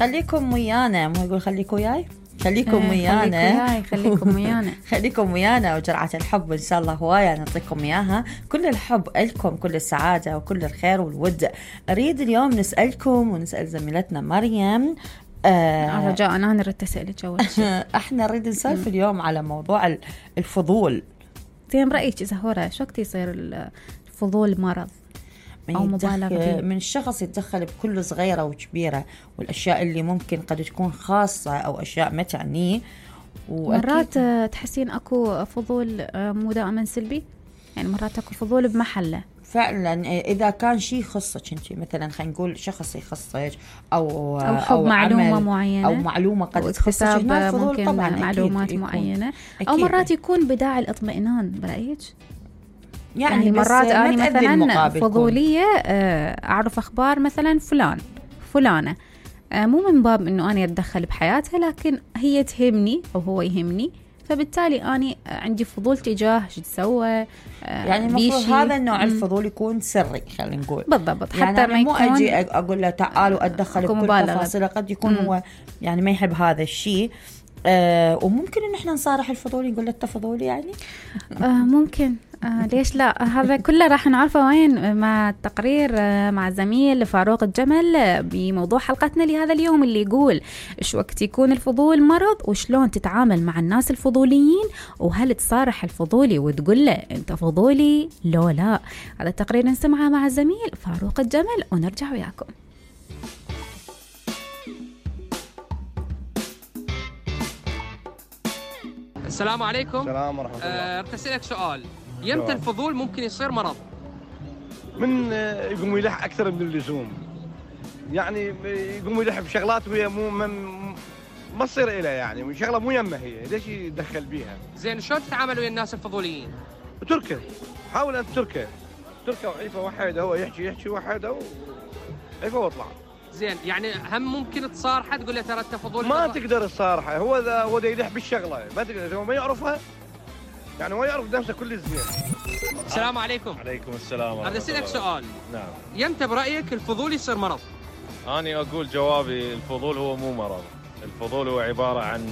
خليكم ويانا، مو يقول خليكم وياي، خليكم ويانا، خليكم ويانا خليكم ويانا. وجرعة الحب إن شاء الله هواية نعطيكم إياها، كل الحب لكم، كل السعادة وكل الخير والود. أريد اليوم نسألكم ونسأل زميلتنا مريم رجاء أنا نريد أسألك أول شيء. احنا نريد نسولف اليوم على موضوع الفضول. زين رأيك زهورة شو وقت يصير الفضول مرض أو مبالغة من الشخص يتدخل بكل صغيرة وكبيرة، والأشياء اللي ممكن قد تكون خاصة أو أشياء ما تعنيه. مرات تحسين أكو فضول مو دائما سلبي، يعني مرات أكو فضول بمحله فعلا. إذا كان شيء يخصك أنت، مثلا خلينا نقول شخص يخصك أو معلومة معينة أو معلومة قد تخصك، ممكن طبعا معلومات معينة أو مرات يكون بداعي الاطمئنان. برأيك؟ يعني مرات أنا مثلا فضولية أعرف أخبار مثلا فلانة مو من باب إنه أنا أتدخل بحياتها، لكن هي تهمني أو هو يهمني، فبالتالي أنا عندي فضول تجاه شو تسوى. يعني المفروض هذا النوع الفضول يكون سري، خلينا نقول بالضبط، يعني حتى ما مو أجي أقول له تعالوا أتدخل بكل تفاصيله. قد يكون هو يعني ما يحب هذا الشيء. وممكن إن إحنا نصارح الفضولي نقول له أنت فضولي يعني ممكن. ليش لا؟ هذا كله راح نعرفه وين مع التقرير مع زميل فاروق الجمل بموضوع حلقتنا لهذا اليوم، اللي يقول إيش وقت يكون الفضول مرض وشلون تتعامل مع الناس الفضوليين، وهل تصارح الفضولي وتقول له أنت فضولي لو لا. هذا التقرير نسمعه مع زميل فاروق الجمل ونرجع وياكم. السلام عليكم. السلام ورحمة الله. أسألك سؤال، يمتى الفضول ممكن يصير مرض؟ من يقوم يلح أكثر من اللزوم، يعني يقوم يلح بشغلات وهي ما تصير إله، يعني شغلة مو يمه، هي ليش يدخل بيها؟ زين شلون تتعامل ويا الناس الفضوليين؟ تركه، حاول أن تركه وعيفه وحيده، هو يحكي وحيده وعيفه واطلع. زين يعني هم ممكن تصارحه تقول له ترى انت فضولي؟ ما تقدر تصارحه، هو دا يلح بالشغله، ما تقدر، هو ما يعرفها، يعني هو يعرف نفسه كل زين. السلام عليكم. عليكم السلام. هذا اسالك سؤال. نعم. يمتى برايك الفضول يصير مرض؟ أنا أقول جوابي الفضول هو مو مرض، الفضول هو عبارة عن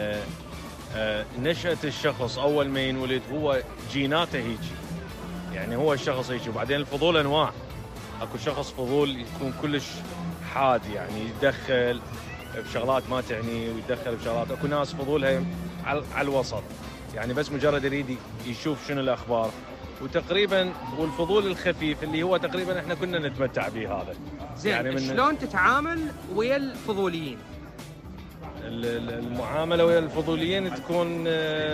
نشأة الشخص أول ما ينولد، هو جيناته هيك، يعني هو الشخص هيك. وبعدين الفضول أنواع، أكو شخص فضول يكون كلش حاد، يعني يتدخل بشغلات ما تعني ويتدخل بشغلات. أكو ناس فضولها على الوسط، يعني بس مجرد يريد يشوف شنو الأخبار. وتقريبا والفضول الخفيف اللي هو تقريبا احنا كنا نتمتع به هذا. زين يعني شلون تتعامل ويا الفضوليين؟ المعاملة ويا الفضوليين تكون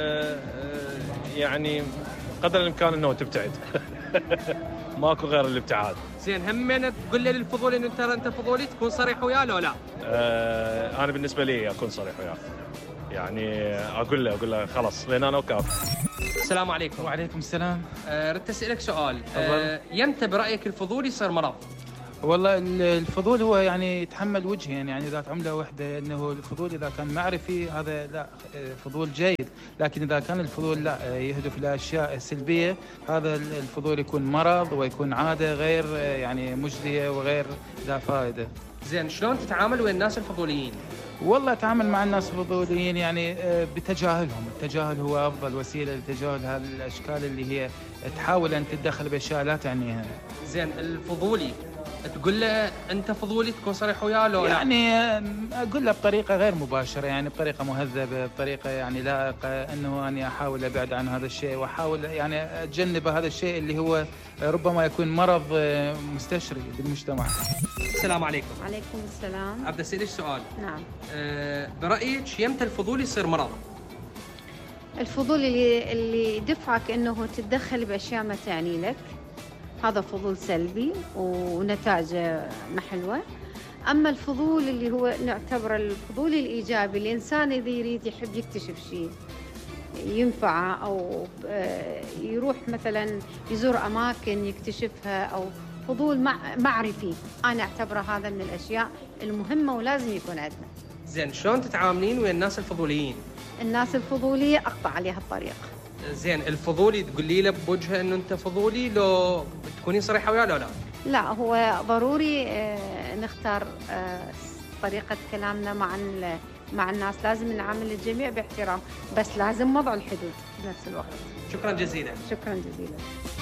يعني قدر الإمكان أنه تبتعد. ماكو غير الابتعاد. زين همين تقول لي للفضولي إنه ترى أنت فضولي، تكون صريح وياه لو لا؟ أنا بالنسبة لي أكون صريح وياه، يعني أقول له خلاص لأن أنا وكاف. السلام عليكم. وعليكم السلام. ردت أسألك سؤال. يمتى برأيك الفضول يصير مرض؟ والله الفضول هو يعني يتحمل وجهين، يعني ذات عملة واحدة، أنه الفضول إذا كان معرفي هذا لا فضول جيد، لكن إذا كان الفضول لا يهدف لأشياء سلبية، هذا الفضول يكون مرض ويكون عادة غير يعني مجدية وغير ذا فائدة. زين شلون تتعامل ويا الناس الفضوليين؟ والله أتعامل مع الناس الفضوليين يعني بتجاهلهم. التجاهل هو أفضل وسيلة لتجاهل هذه الأشكال اللي هي تحاول أن تتدخل بأشياء لا تعنيها. زين الفضولي تقول له أنت فضولي، تكون صريح وياه لو لا؟ يعني أقول له بطريقة غير مباشرة، يعني بطريقة مهذبة، بطريقة يعني لائقة، أنه أنا أحاول أبعد عن هذا الشيء وأحاول يعني أتجنب هذا الشيء اللي هو ربما يكون مرض مستشري بالمجتمع. السلام عليكم. وعليكم السلام. أبدأ أسألك سؤال. نعم. برأيك يمتى الفضول يصير مرض؟ الفضول اللي يدفعك أنه تتدخل بأشياء ما تعني لك، هذا فضول سلبي ونتائجه ما حلوة. أما الفضول اللي هو نعتبره الفضول الإيجابي، الإنسان إذا يريد يحب يكتشف شيء ينفعه، أو يروح مثلا يزور أماكن يكتشفها، أو فضول معرفي، أنا أعتبره هذا من الأشياء المهمة ولازم يكون عندنا. زين شلون تتعاملين ويا الناس الفضوليين؟ الناس الفضولية أقطع عليها الطريق. زين الفضولي تقولي له بوجهه انه انت فضولي لو تكونين صريحه وياه لو لا؟ لا، هو ضروري نختار طريقة كلامنا مع الناس، لازم نعامل الجميع باحترام، بس لازم وضع الحدود في نفس الوقت. شكرا جزيلا. شكرا جزيلا.